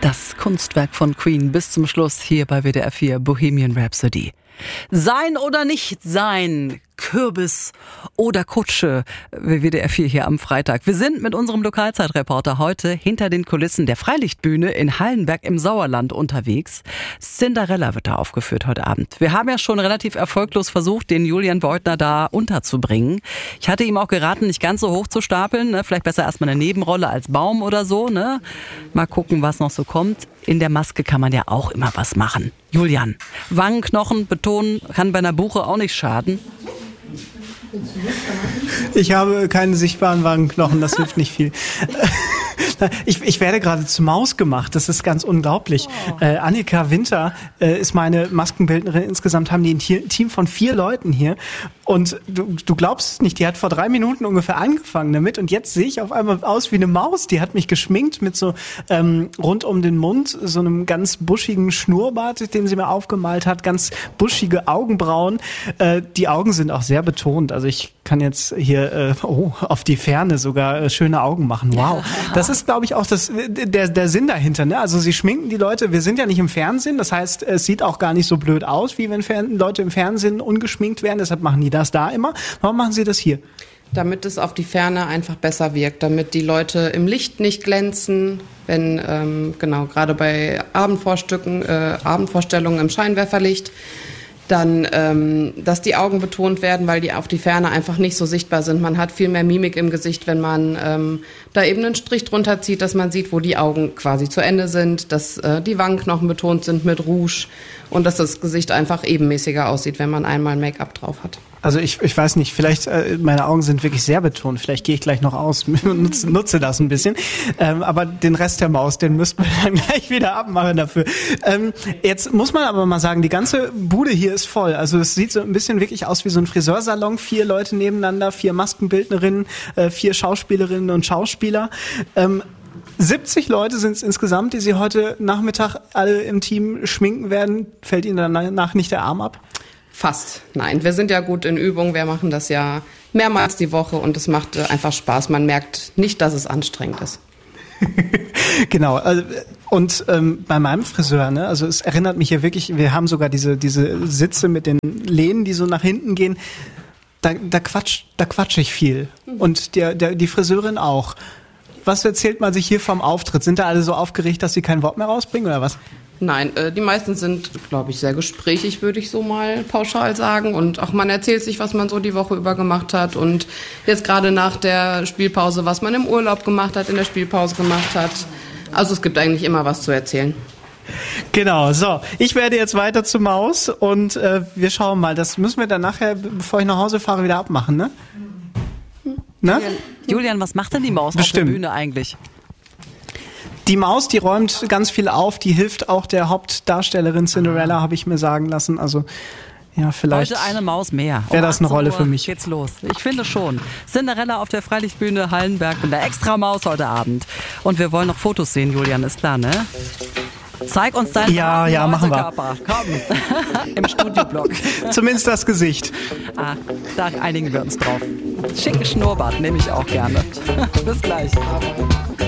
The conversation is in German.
Das Kunstwerk von Queen bis zum Schluss hier bei WDR 4 Bohemian Rhapsody. Sein oder nicht sein, Kürbis oder Kutsche, wie WDR 4 hier am Freitag. Wir sind mit unserem Lokalzeitreporter heute hinter den Kulissen der Freilichtbühne in Hallenberg im Sauerland unterwegs. Cinderella wird da aufgeführt heute Abend. Wir haben ja schon relativ erfolglos versucht, den Julian Beutner da unterzubringen. Ich hatte ihm auch geraten, nicht ganz so hoch zu stapeln, ne? Vielleicht besser erstmal eine Nebenrolle als Baum oder so. Ne? Mal gucken, was noch so kommt. In der Maske kann man ja auch immer was machen. Julian, Wangenknochen betonen kann bei einer Buche auch nicht schaden. Ich habe keine sichtbaren Wangenknochen, das hilft nicht viel. Ich werde gerade zur Maus gemacht, das ist ganz unglaublich. Annika Winter ist meine Maskenbildnerin. Insgesamt haben die ein Team von 4 Leuten hier. Und du glaubst es nicht, die hat vor 3 Minuten ungefähr angefangen damit. Und jetzt sehe ich auf einmal aus wie eine Maus. Die hat mich geschminkt mit so rund um den Mund, so einem ganz buschigen Schnurrbart, den sie mir aufgemalt hat. Ganz buschige Augenbrauen. Die Augen sind auch sehr betont. Also ich kann jetzt hier auf die Ferne sogar schöne Augen machen. Wow. Das ist, glaube ich, auch der Sinn dahinter. Ne? Also sie schminken die Leute. Wir sind ja nicht im Fernsehen. Das heißt, es sieht auch gar nicht so blöd aus, wie wenn Leute im Fernsehen ungeschminkt werden. Deshalb machen die das da immer. Warum machen sie das hier? Damit es auf die Ferne einfach besser wirkt, damit die Leute im Licht nicht glänzen, wenn gerade bei Abendvorstellungen im Scheinwerferlicht, dann, dass die Augen betont werden, weil die auf die Ferne einfach nicht so sichtbar sind. Man hat viel mehr Mimik im Gesicht, wenn man da eben einen Strich drunter zieht, dass man sieht, wo die Augen quasi zu Ende sind, dass die Wangenknochen betont sind mit Rouge und dass das Gesicht einfach ebenmäßiger aussieht, wenn man einmal Make-up drauf hat. Also ich weiß nicht, vielleicht meine Augen sind wirklich sehr betont, vielleicht gehe ich gleich noch aus und nutze das ein bisschen, aber den Rest der Maus, den müssten wir dann gleich wieder abmachen dafür. Jetzt muss man aber mal sagen, die ganze Bude hier ist voll, also es sieht so ein bisschen wirklich aus wie so ein Friseursalon, 4 Leute nebeneinander, 4 Maskenbildnerinnen, 4 Schauspielerinnen und Schauspieler. 70 Leute sind es insgesamt, die Sie heute Nachmittag alle im Team schminken werden. Fällt Ihnen danach nicht der Arm ab? Fast. Nein, wir sind ja gut in Übung. Wir machen das ja mehrmals die Woche und es macht einfach Spaß. Man merkt nicht, dass es anstrengend ist. Genau. Und bei meinem Friseur, ne, also es erinnert mich hier wirklich, wir haben sogar diese Sitze mit den Lehnen, die so nach hinten gehen. Da quatsch ich viel. Und die Friseurin auch. Was erzählt man sich hier vom Auftritt? Sind da alle so aufgeregt, dass sie kein Wort mehr rausbringen oder was? Nein, die meisten sind, glaube ich, sehr gesprächig, würde ich so mal pauschal sagen. Und auch man erzählt sich, was man so die Woche über gemacht hat. Und jetzt gerade nach der Spielpause, was man im Urlaub gemacht hat, in der Spielpause gemacht hat. Also es gibt eigentlich immer was zu erzählen. Genau, so. Ich werde jetzt weiter zur Maus und wir schauen mal. Das müssen wir dann nachher, bevor ich nach Hause fahre, wieder abmachen, ne? Na? Julian, was macht denn die Maus auf der Bühne eigentlich? Die Maus, die räumt ganz viel auf, die hilft auch der Hauptdarstellerin Cinderella, habe ich mir sagen lassen. Also ja, vielleicht heute eine Maus mehr. Wäre das eine Rolle für mich? Geht's los. Ich finde schon. Cinderella auf der Freilichtbühne Hallenberg mit der extra Maus heute Abend. Und wir wollen noch Fotos sehen, Julian, ist klar, ne? Zeig uns deinen ja, machen wir. Komm, im Studioblock. Zumindest das Gesicht. Da einigen wir uns drauf. Schicken Schnurrbart nehme ich auch gerne. Bis gleich.